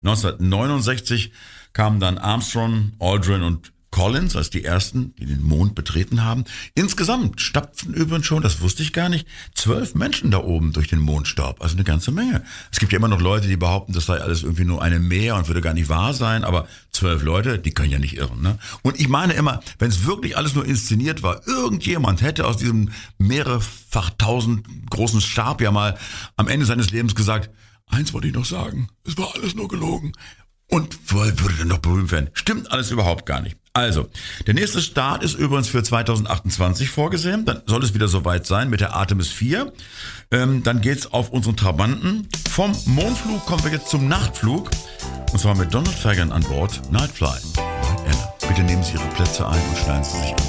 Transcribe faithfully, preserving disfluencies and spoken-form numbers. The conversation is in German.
neunzehnhundertneunundsechzig kamen dann Armstrong, Aldrin und Collins als die ersten, die den Mond betreten haben. Insgesamt stapften übrigens schon, das wusste ich gar nicht, zwölf Menschen da oben durch den Mondstaub. Also eine ganze Menge. Es gibt ja immer noch Leute, die behaupten, das sei alles irgendwie nur eine Mehr und würde gar nicht wahr sein. Aber zwölf Leute, die können ja nicht irren, ne? Und ich meine immer, wenn es wirklich alles nur inszeniert war, irgendjemand hätte aus diesem mehrfach tausend großen Stab ja mal am Ende seines Lebens gesagt, eins wollte ich noch sagen, es war alles nur gelogen. Und woher würde denn noch berühmt werden? Stimmt alles überhaupt gar nicht. Also, der nächste Start ist übrigens für zweitausendachtundzwanzig vorgesehen. Dann soll es wieder soweit sein mit der Artemis vier. Ähm, dann geht's auf unseren Trabanten. Vom Mondflug kommen wir jetzt zum Nachtflug. Und zwar mit Donald Fagan an Bord. Nightfly. Ella. Bitte nehmen Sie Ihre Plätze ein und schneiden Sie sich an.